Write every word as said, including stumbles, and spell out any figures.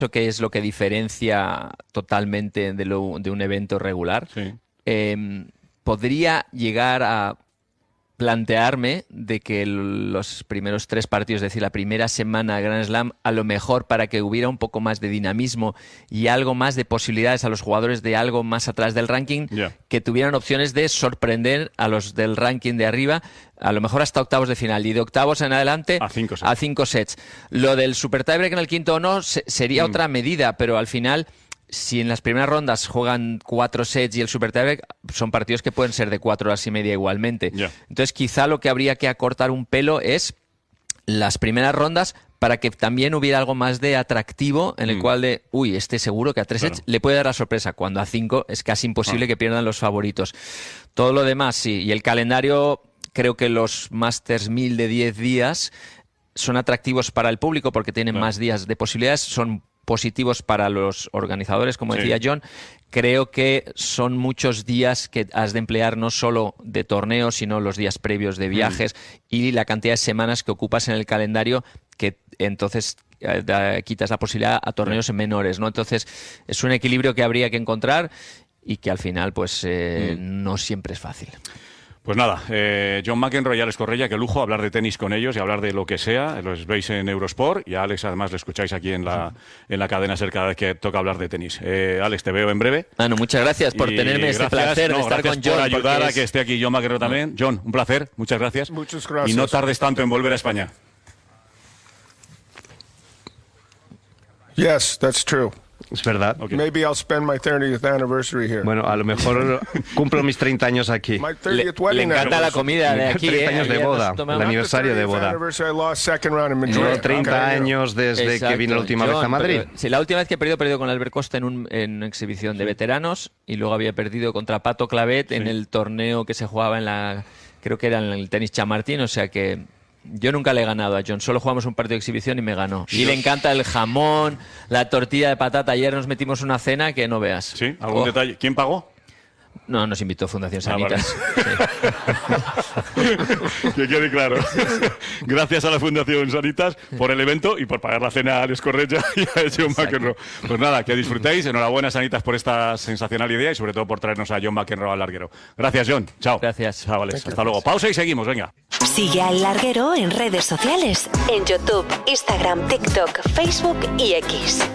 que es lo que diferencia totalmente de, lo, de un evento regular. Sí. Eh, podría llegar a plantearme de que los primeros tres partidos, es decir, la primera semana de Grand Slam, a lo mejor para que hubiera un poco más de dinamismo y algo más de posibilidades a los jugadores de algo más atrás del ranking, yeah. que tuvieran opciones de sorprender a los del ranking de arriba, a lo mejor hasta octavos de final, y de octavos en adelante a cinco sets. A cinco sets. Lo del super tiebreak en el quinto o no se, sería mm. otra medida, pero al final, si en las primeras rondas juegan cuatro sets y el super tiebreak, son partidos que pueden ser de cuatro horas y media igualmente. Yeah. Entonces, quizá lo que habría que acortar un pelo es las primeras rondas para que también hubiera algo más de atractivo en el mm. cual de, uy, este seguro que a tres claro. sets le puede dar la sorpresa, cuando a cinco es casi imposible ah. que pierdan los favoritos. Todo lo demás, sí. Y el calendario, creo que los Masters mil de diez días son atractivos para el público porque tienen claro. más días de posibilidades, son positivos para los organizadores, como sí. decía John. Creo que son muchos días que has de emplear no solo de torneos, sino los días previos de viajes mm. y la cantidad de semanas que ocupas en el calendario, que entonces eh, da, quitas la posibilidad a torneos sí. menores, ¿no? Entonces es un equilibrio que habría que encontrar y que al final pues eh, mm. no siempre es fácil. Pues nada, eh, John McEnroe y Alex Correia, qué lujo hablar de tenis con ellos y hablar de lo que sea. Los veis en Eurosport y a Alex además le escucháis aquí en la, en la cadena SER cada vez que toca hablar de tenis. Eh, Alex, te veo en breve. Bueno, muchas gracias por y tenerme este placer no, de estar con John. Por ayudar es... a que esté aquí John McEnroe también. John, un placer, muchas gracias. Muchas gracias. Y no tardes tanto en volver a España. Yes, that's true. Es verdad. Okay. Maybe I'll spend my thirtieth anniversary here. Bueno, a lo mejor cumplo mis treinta años aquí. My thirtieth wedding le encanta la comida de aquí. treinta eh, años de boda, el aniversario de boda. No, treinta años desde Exacto. que vine la última John, vez a Madrid. Pero, sí, la última vez que he perdido, he perdido con Albert Costa en, un, en una exhibición de veteranos y luego había perdido contra Pato Clavet sí. en el torneo que se jugaba en la, creo que era en el tenis Chamartín, o sea que yo nunca le he ganado a John, solo jugamos un partido de exhibición y me ganó. Y le encanta el jamón, la tortilla de patata. Ayer nos metimos una cena que no veas. ¿Sí? ¿Algún oh. detalle? ¿Quién pagó? No, nos invitó Fundación Sanitas. Ah, vale. Sí. Que quede claro. Gracias a la Fundación Sanitas por el evento y por pagar la cena a Alex Correia y a John McEnroe. Pues nada, que disfrutéis. Enhorabuena, Sanitas, por esta sensacional idea y sobre todo por traernos a John McEnroe al larguero. Gracias, John. Chao. Gracias. Chao, Alex. Gracias. Hasta luego. Pausa y seguimos. Venga. Sigue al larguero en redes sociales, en YouTube, Instagram, TikTok, Facebook y X.